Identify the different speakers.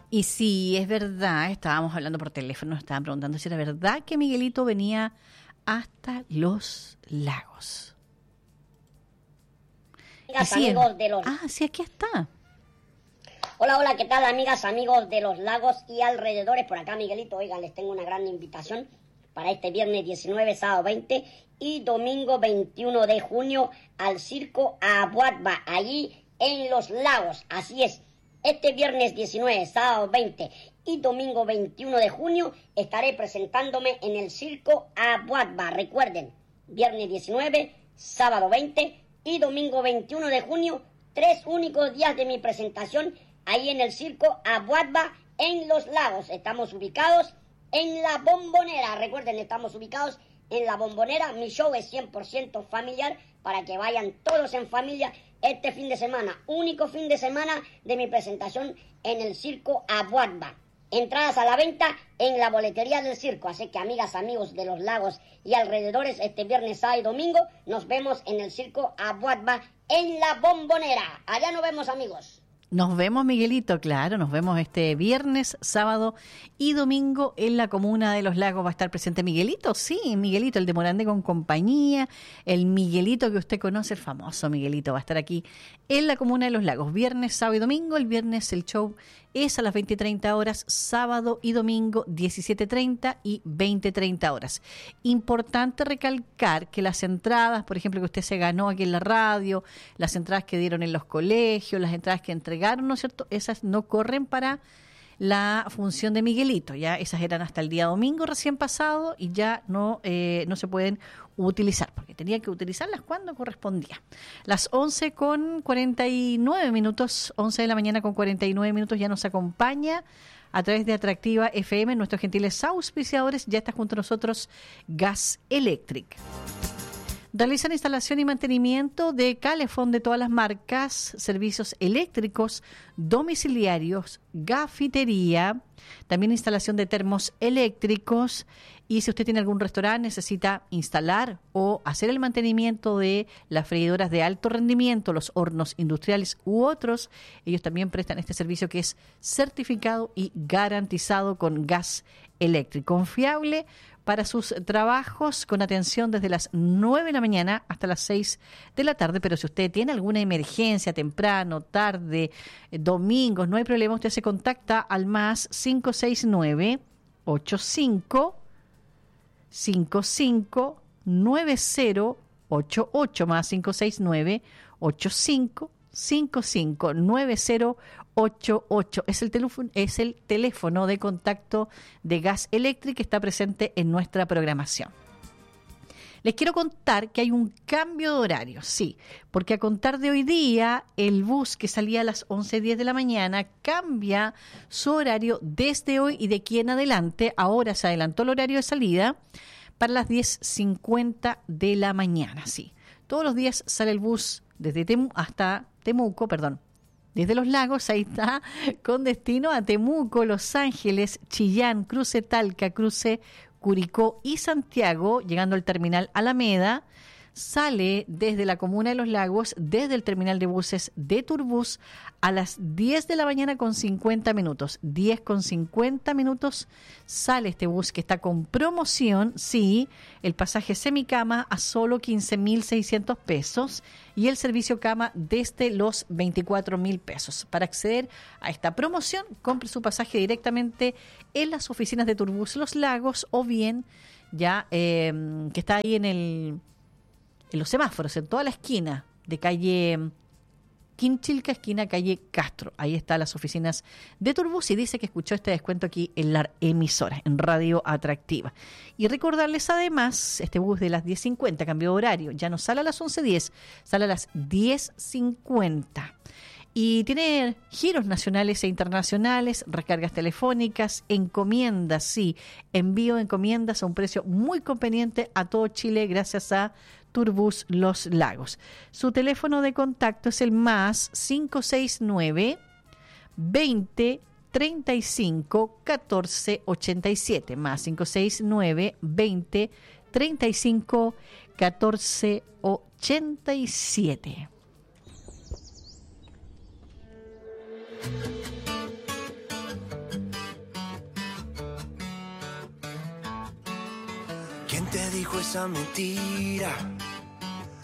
Speaker 1: Y sí, es verdad, estábamos hablando por teléfono, nos estaban preguntando si era verdad que Miguelito venía hasta Los Lagos.
Speaker 2: Amigas, amigos de los...
Speaker 1: sí, aquí está.
Speaker 2: Hola, ¿qué tal, amigas, amigos de Los Lagos y alrededores? Por acá, Miguelito, oigan, les tengo una gran invitación para este viernes 19, sábado 20 y domingo 21 de junio al Circo Abuatba, allí en Los Lagos. Así es, este viernes 19, sábado 20 y domingo 21 de junio estaré presentándome en el Circo Abuatba. Recuerden, viernes 19, sábado 20 y domingo 21 de junio, 3 únicos días de mi presentación ahí en el Circo Abuatba en Los Lagos. Estamos ubicados en La Bombonera. Recuerden, estamos ubicados en La Bombonera. Mi show es 100% familiar para que vayan todos en familia este fin de semana. Único fin de semana de mi presentación en el Circo Abuatba. Entradas a la venta en la boletería del circo. Así que, amigas, amigos de Los Lagos y alrededores, este viernes, sábado y domingo nos vemos en el Circo Abuatba en La Bombonera. Allá nos vemos, amigos.
Speaker 1: Nos vemos, Miguelito, claro, nos vemos este viernes, sábado y domingo en la comuna de Los Lagos. Va a estar presente Miguelito, sí, Miguelito, el de Morandé con compañía, el Miguelito que usted conoce, el famoso Miguelito, va a estar aquí en la comuna de Los Lagos, viernes, sábado y domingo. El viernes el show es a las 20:30 horas, sábado y domingo 17:30 y 20:30 horas. Importante recalcar que las entradas, por ejemplo, que usted se ganó aquí en la radio, las entradas que dieron en los colegios, las entradas que entregaron, ¿no es cierto? Esas no corren para la función de Miguelito, ya esas eran hasta el día domingo recién pasado y ya no se pueden utilizar, porque tenía que utilizarlas cuando correspondía. Las 11:49, 11 de la mañana con 49 minutos, ya nos acompaña a través de Atractiva FM, nuestros gentiles auspiciadores. Ya está junto a nosotros Gas Electric. Realizan instalación y mantenimiento de calefón de todas las marcas, servicios eléctricos, domiciliarios, gafitería, también instalación de termos eléctricos. Y si usted tiene algún restaurante, necesita instalar o hacer el mantenimiento de las freidoras de alto rendimiento, los hornos industriales u otros, ellos también prestan este servicio que es certificado y garantizado con Gas Electric. Confiable para sus trabajos, con atención desde las 9 de la mañana hasta las 6 de la tarde. Pero si usted tiene alguna emergencia temprano, tarde, domingos, no hay problema, usted se contacta al más 569 85 55 9088 más 569 85 55 9088 es el teléfono de contacto de Gas Electric que está presente en nuestra programación. Les quiero contar que hay un cambio de horario, sí, porque a contar de hoy día, el bus que salía a las 11:10 de la mañana cambia su horario desde hoy y de aquí en adelante. Ahora se adelantó el horario de salida para las 10:50 de la mañana, sí. Todos los días sale el bus desde desde Los Lagos, ahí está, con destino a Temuco, Los Ángeles, Chillán, Cruce Talca, Cruce Curicó y Santiago, llegando al terminal Alameda. Sale desde la comuna de Los Lagos, desde el terminal de buses de Turbus, a las 10 de la mañana con 50 minutos. 10 con 50 minutos sale este bus que está con promoción, sí, el pasaje semicama a solo 15.600 pesos y el servicio cama desde los 24.000 pesos. Para acceder a esta promoción, compre su pasaje directamente en las oficinas de Turbus Los Lagos o bien ya que está ahí en los semáforos, en toda la esquina de calle Quinchilca, esquina calle Castro. Ahí están las oficinas de Turbus y dice que escuchó este descuento aquí en la emisora, en Radio Atractiva. Y recordarles además, este bus de las 10:50 cambió de horario, ya no sale a las 11:10, sale a las 10:50. Y tiene giros nacionales e internacionales, recargas telefónicas, encomiendas, sí, envío de encomiendas a un precio muy conveniente a todo Chile gracias a Turbus Los Lagos. Su teléfono de contacto es el más 569 20 35 14 87, más 569 20 35 14 87.
Speaker 3: ¿Quién te dijo esa mentira?